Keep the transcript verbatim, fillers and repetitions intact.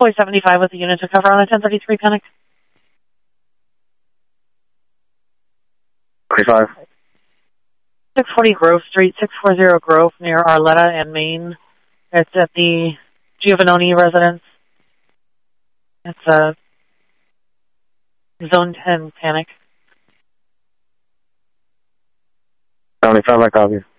Boy seventy-five with the unit to cover on a ten thirty-three Panic. twenty-five. six forty Grove Street, six forty Grove near Arletta and Main. It's at the Giovannoni residence. It's a zone ten Panic. seventy-five, I copy.